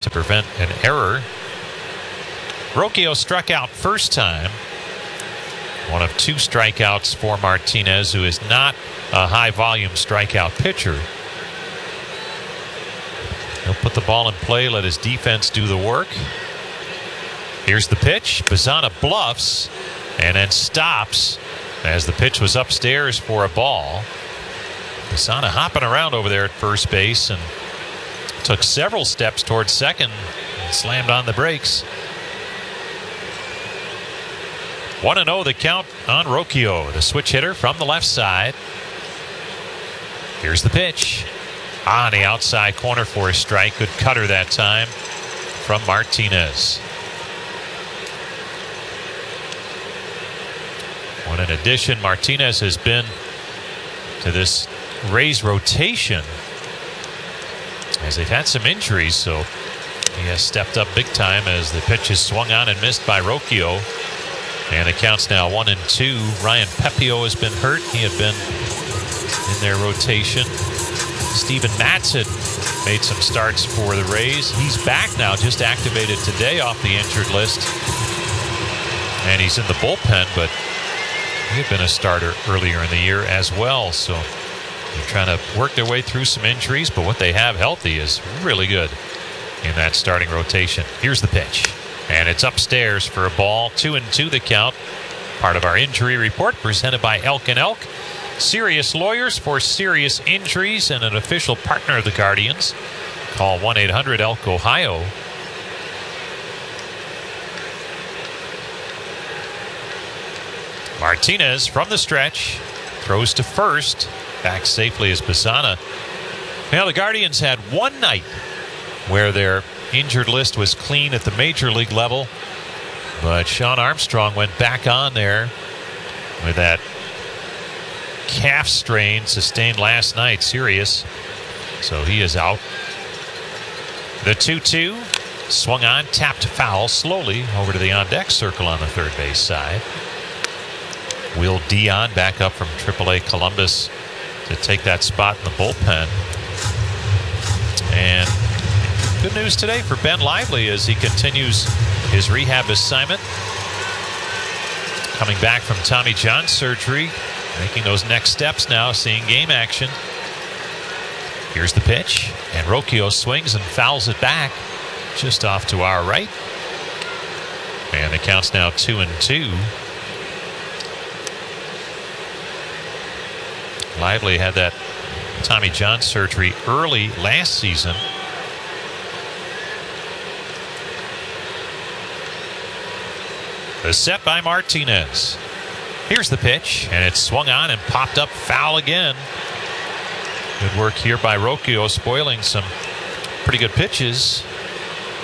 to prevent an error. Rocchio struck out first time. One of 2 strikeouts for Martinez, who is not a high-volume strikeout pitcher. He'll put the ball in play, let his defense do the work. Here's the pitch. Bazzana bluffs and then stops as the pitch was upstairs for a ball. Bazzana hopping around over there at first base and took several steps towards second and slammed on the brakes. 1-0 the count on Rocchio, the switch hitter from the left side. Here's the pitch. On the outside corner for a strike. Good cutter that time from Martinez. Well, in addition, Martinez has been to this Rays rotation as they've had some injuries, so he has stepped up big time as the pitch is swung on and missed by Rocchio. And the count's now 1-2. Ryan Pepiot has been hurt. He had been in their rotation. Steven Matson made some starts for the Rays. He's back now, just activated today off the injured list. And he's in the bullpen, but he had been a starter earlier in the year as well. So they're trying to work their way through some injuries, but what they have healthy is really good in that starting rotation. Here's the pitch. And it's upstairs for a ball. 2-2 the count. Part of our injury report presented by Elk & Elk. Serious lawyers for serious injuries and an official partner of the Guardians. Call 1-800-ELK-OHIO. Martinez from the stretch. Throws to first. Back safely as Bazzana. Now the Guardians had one night where their injured list was clean at the major league level, but Sean Armstrong went back on there with that calf strain sustained last night, serious, so he is out. The 2-2 swung on, tapped foul slowly over to the on-deck circle on the third base side. Will Dion back up from AAA Columbus to take that spot in the bullpen. And good news today for Ben Lively as he continues his rehab assignment. Coming back from Tommy John surgery, making those next steps now, seeing game action. Here's the pitch, and Rocchio swings and fouls it back just off to our right. And the count's now 2-2. Lively had that Tommy John surgery early last season. The set by Martinez. Here's the pitch, and it's swung on and popped up foul again. Good work here by Rocchio, spoiling some pretty good pitches